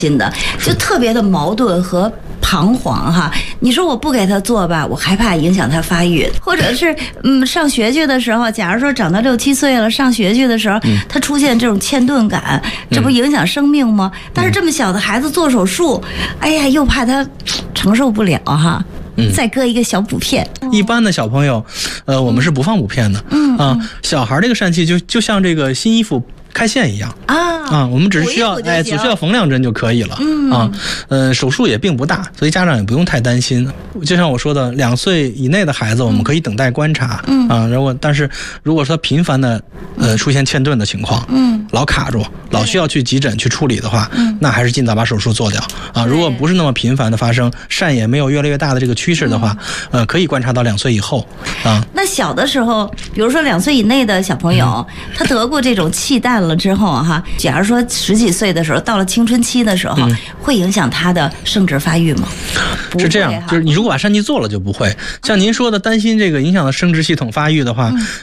心的，就特别的矛盾和彷徨哈。你说我不给他做吧，我害怕影响他发育，或者是上学去的时候，假如说长到6、7岁了，上学去的时候，他出现这种欠顿感，这不影响生命吗？但是这么小的孩子做手术，哎呀，又怕他承受不了哈。再搁一个小补片。 一般的小朋友，我们是不放补片的。小孩这个疝气就像这个新衣服开线一样我们只需要只需要缝2针就可以了手术也并不大，所以家长也不用太担心。就像我说的，2岁以内的孩子我们可以等待观察但是如果说频繁的出现欠顿的情况老卡住，老需要去急诊去处理的话那还是尽早把手术做掉如果不是那么频繁的发生，疝也没有越来越大的这个趋势的话可以观察到2岁以后那小的时候，比如说2岁以内的小朋友他得过这种气弹了之后哈，假如说10几岁的时候，到了青春期的时候会影响他的生殖发育吗？ 是这样，就是你如果把疝气做了就不会。像您说的担心这个影响到生殖系统发育的话